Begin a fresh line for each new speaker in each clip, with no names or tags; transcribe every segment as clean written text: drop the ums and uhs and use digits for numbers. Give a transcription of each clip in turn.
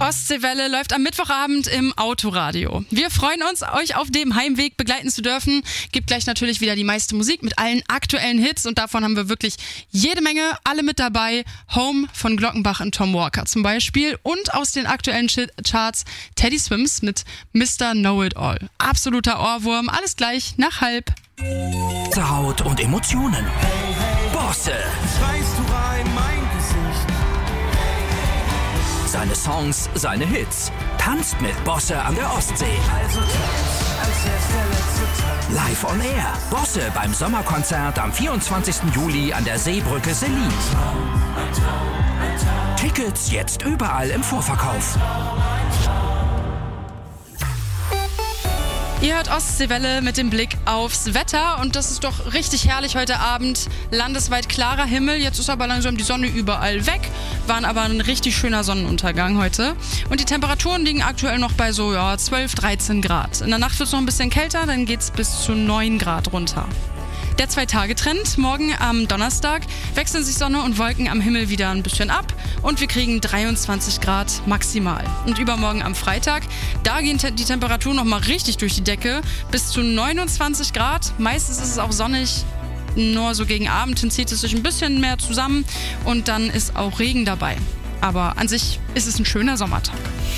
Ostseewelle läuft am Mittwochabend im Autoradio. Wir freuen uns, euch auf dem Heimweg begleiten zu dürfen. Gibt gleich natürlich wieder die meiste Musik mit allen aktuellen Hits und davon haben wir wirklich jede Menge, alle mit dabei. Home von Glockenbach und Tom Walker zum Beispiel und aus den aktuellen Charts Teddy Swims mit Mr. Know-It-All. Absoluter Ohrwurm, alles gleich nach 12:30.
Haut und Emotionen. Bosse.
Schreist du rein, mein Gesicht.
Seine Songs, seine Hits. Tanzt mit Bosse an der Ostsee.
Also tanz, als wär's der letzte Tag.
Live on Air. Bosse beim Sommerkonzert am 24. Juli an der Seebrücke Selin. Tickets jetzt überall im Vorverkauf.
Ihr hört Ostseewelle mit dem Blick aufs Wetter und das ist doch richtig herrlich heute Abend. Landesweit klarer Himmel, jetzt ist aber langsam die Sonne überall weg. War aber ein richtig schöner Sonnenuntergang heute. Und die Temperaturen liegen aktuell noch bei so 12, 13 Grad. In der Nacht wird es noch ein bisschen kälter, dann geht es bis zu 9 Grad runter. Der 2-Tage-Trend, morgen am Donnerstag wechseln sich Sonne und Wolken am Himmel wieder ein bisschen ab und wir kriegen 23 Grad maximal. Und übermorgen am Freitag, da gehen die Temperaturen nochmal richtig durch die Decke, bis zu 29 Grad. Meistens ist es auch sonnig, nur so gegen Abend hin zieht es sich ein bisschen mehr zusammen und dann ist auch Regen dabei. Aber an sich ist es ein schöner Sommertag.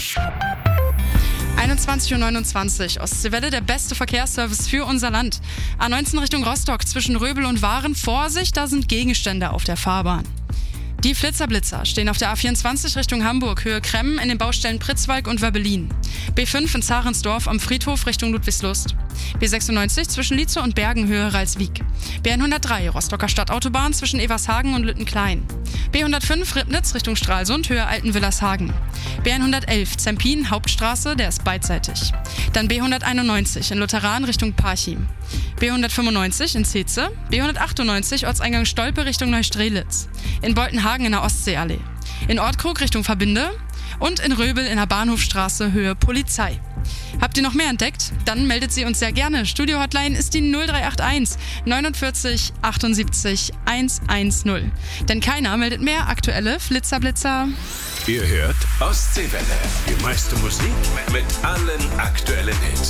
21:29 Uhr, Ostseewelle, der beste Verkehrsservice für unser Land. A19 Richtung Rostock, zwischen Röbel und Waren, Vorsicht, da sind Gegenstände auf der Fahrbahn. Die Flitzer-Blitzer stehen auf der A24 Richtung Hamburg, Höhe Kremmen in den Baustellen Pritzwalk und Wöbbelin. B5 in Zarensdorf am Friedhof Richtung Ludwigslust. B96 zwischen Lietzow und Bergen, Höhe Ralswiek. B103 Rostocker Stadtautobahn zwischen Evershagen und Lüttenklein. B105 Ribnitz Richtung Stralsund, Höhe Altenwillershagen. B111 Zempin, Hauptstraße, der ist beidseitig. Dann B191 in Lutheran Richtung Parchim. B195 in Zeetze. B198 Ortseingang Stolpe Richtung Neustrelitz. In Boltenhagen in der Ostseeallee. In Ortkrug Richtung Verbinde. Und in Röbel in der Bahnhofstraße, Höhe Polizei. Habt ihr noch mehr entdeckt? Dann meldet sie uns sehr gerne. Studio-Hotline ist die 0381 49 78 110. Denn keiner meldet mehr aktuelle Flitzer-Blitzer.
Ihr hört Ostseewelle. Die meiste Musik mit allen aktuellen Hits.